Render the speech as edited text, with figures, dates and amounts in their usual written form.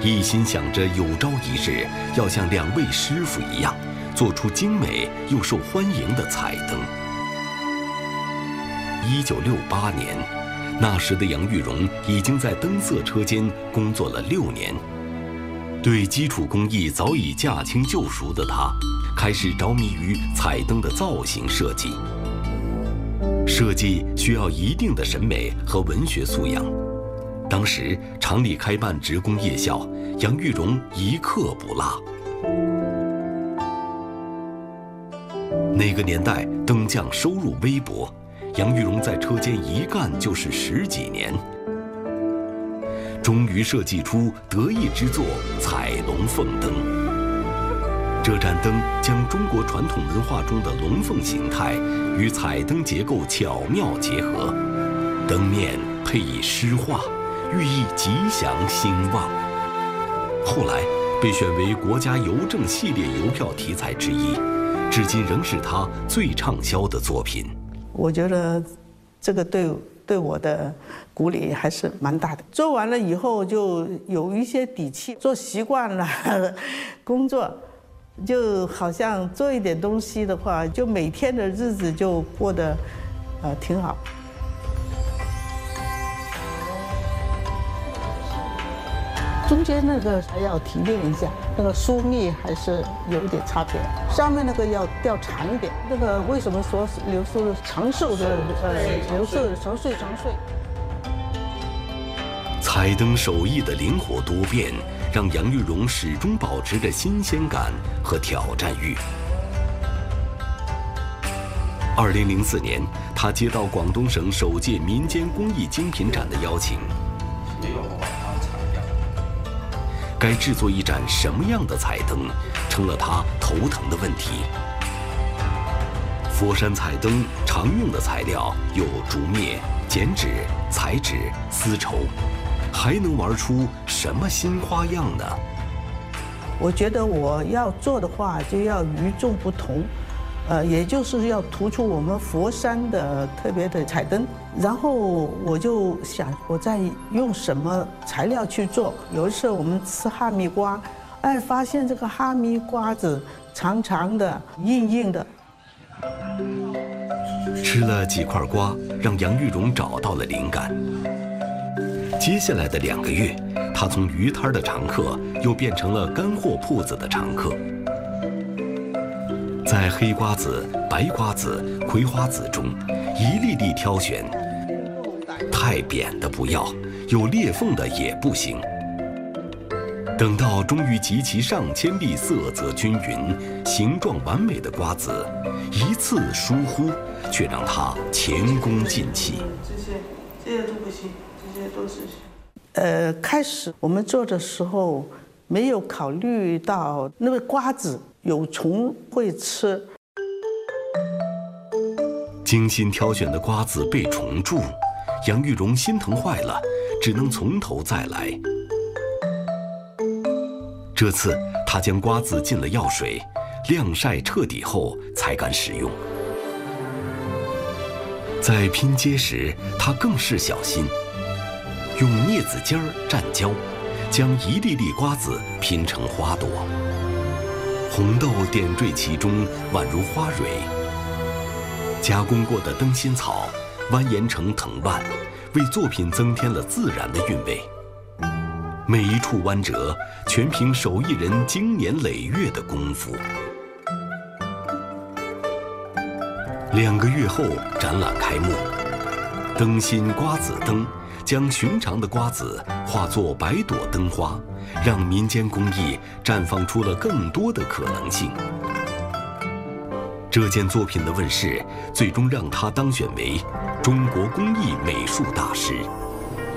一心想着有朝一日要像2位师傅一样，做出精美又受欢迎的彩灯。1968年，那时的杨玉荣已经在灯色车间工作了6年，对基础工艺早已驾轻就熟的他，开始着迷于彩灯的造型设计。设计需要一定的审美和文学素养。当时厂里开办职工夜校，杨玉荣一课不落。那个年代灯匠收入微薄，杨玉荣在车间一干就是10几年，终于设计出得意之作彩龙凤灯。这盏灯将中国传统文化中的龙凤形态与彩灯结构巧妙结合，灯面配以诗画，寓意吉祥兴旺。后来被选为国家邮政系列邮票题材之一，至今仍是他最畅销的作品。 我觉得这个对我的鼓励还是蛮大的。做完了以后就有一些底气，做习惯了工作，就好像做一点东西的话，就每天的日子就过得挺好。中间那个还要提炼一下，那个疏密还是有一点差别。上面那个要调长一点。那个为什么说刘素长寿的刘素长岁？ 彩灯手艺的灵活多变，让杨玉荣始终保持着新鲜感和挑战欲。2004年，他接到广东省首届民间工艺精品展的邀请。该制作一盏什么样的彩灯，成了他头疼的问题。佛山彩灯常用的材料有竹篾、剪纸、彩纸、丝绸，还能玩出什么新花样呢？ 我觉得我要做的话，就要与众不同。也就是要突出我们佛山的特别的彩灯，然后我就想我在用什么材料去做。有一次我们吃哈密瓜，发现这个哈密瓜子长长的、硬硬的。 吃了几块瓜，让杨玉荣找到了灵感。接下来的2个月，他从鱼摊的常客又变成了干货铺子的常客。在黑瓜子、白瓜子、葵花籽中，一粒粒挑选，太扁的不要，有裂缝的也不行。等到终于集齐上千粒色泽均匀、形状完美的瓜子，一次疏忽，却让他前功尽弃。 这些都不行，这些都是。开始我们做的时候，没有考虑到那个瓜子有虫会吃。 精心挑选的瓜子被虫蛀，杨玉荣心疼坏了，只能从头再来。这次他将瓜子浸了药水，晾晒彻底后才敢使用。在拼接时，他更是小心，用镊子尖蘸胶，将一粒粒瓜子拼成花朵，红豆点缀其中，宛如花蕊。加工过的灯芯草蜿蜒成藤蔓，为作品增添了自然的韵味。每一处弯折，全凭手艺人经年累月的功夫。2个月后，展览开幕，灯芯瓜子灯将寻常的瓜子化作百朵灯花，让民间工艺绽放出了更多的可能性。这件作品的问世，最终让他当选为中国工艺美术大师。